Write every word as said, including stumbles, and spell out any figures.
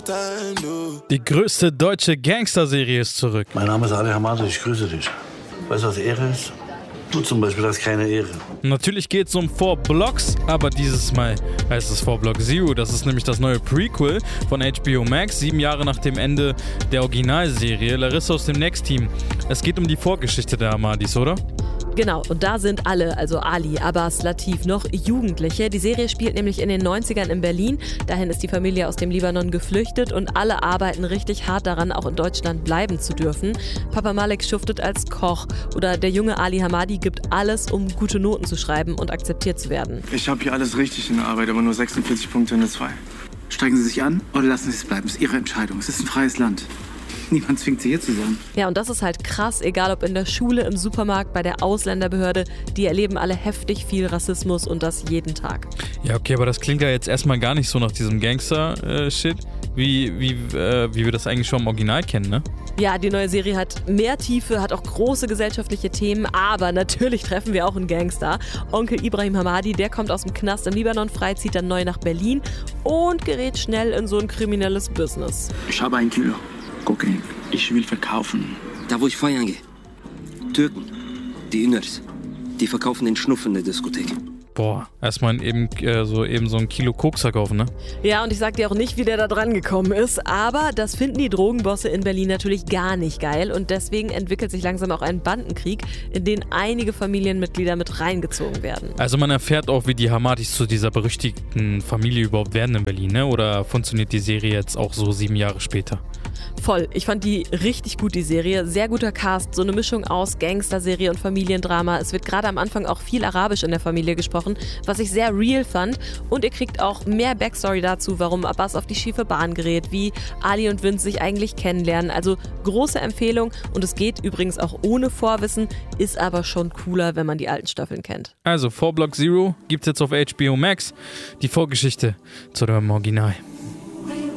Die größte deutsche Gangster-Serie ist zurück. Mein Name ist Ali Hamadi, ich grüße dich. Weißt du, was Ehre ist? Du zum Beispiel hast keine Ehre. Natürlich geht es um Four Blocks, aber dieses Mal heißt es Four Block Zero. Das ist nämlich das neue Prequel von H B O Max, sieben Jahre nach dem Ende der Originalserie. Larissa aus dem Next-Team. Es geht um die Vorgeschichte der Hamadis, oder? Genau, und da sind alle, also Ali, Abbas, Latif, noch Jugendliche. Die Serie spielt nämlich in den neunzigern in Berlin. Dahin ist die Familie aus dem Libanon geflüchtet und alle arbeiten richtig hart daran, auch in Deutschland bleiben zu dürfen. Papa Malek schuftet als Koch oder der junge Ali Hamadi gibt alles, um gute Noten zu schreiben und akzeptiert zu werden. Ich habe hier alles richtig in der Arbeit, aber nur sechsundvierzig Punkte in der zwei. Steigen Sie sich an oder lassen Sie es bleiben? Das ist Ihre Entscheidung. Es ist ein freies Land. Niemand zwingt sie hier zu sein. Ja, und das ist halt krass, egal ob in der Schule, im Supermarkt, bei der Ausländerbehörde, die erleben alle heftig viel Rassismus und das jeden Tag. Ja, okay, aber das klingt ja jetzt erstmal gar nicht so nach diesem Gangster-Shit, wie, wie, äh, wie wir das eigentlich schon im Original kennen, ne? Ja, die neue Serie hat mehr Tiefe, hat auch große gesellschaftliche Themen, aber natürlich treffen wir auch einen Gangster. Onkel Ibrahim Hamadi, der kommt aus dem Knast im Libanon frei, zieht dann neu nach Berlin und gerät schnell in so ein kriminelles Business. Ich habe ein Kilo. Kokain. Ich will verkaufen. Da, wo ich feiern gehe. Türken, die Inners, die verkaufen den Schnuff in der Diskothek. Boah, erstmal eben, äh, so, eben so ein Kilo Koks verkaufen, ne? Ja, und ich sag dir auch nicht, wie der da dran gekommen ist, aber das finden die Drogenbosse in Berlin natürlich gar nicht geil und deswegen entwickelt sich langsam auch ein Bandenkrieg, in den einige Familienmitglieder mit reingezogen werden. Also man erfährt auch, wie die Hamadis zu dieser berüchtigten Familie überhaupt werden in Berlin, ne? Oder funktioniert die Serie jetzt auch so sieben Jahre später? Voll. Ich fand die richtig gut, die Serie. Sehr guter Cast, so eine Mischung aus Gangsterserie und Familiendrama. Es wird gerade am Anfang auch viel Arabisch in der Familie gesprochen, was ich sehr real fand. Und ihr kriegt auch mehr Backstory dazu, warum Abbas auf die schiefe Bahn gerät, wie Ali und Vince sich eigentlich kennenlernen. Also große Empfehlung und es geht übrigens auch ohne Vorwissen, ist aber schon cooler, wenn man die alten Staffeln kennt. Also Four Block Zero gibt's jetzt auf H B O Max. Die Vorgeschichte zu dem Original.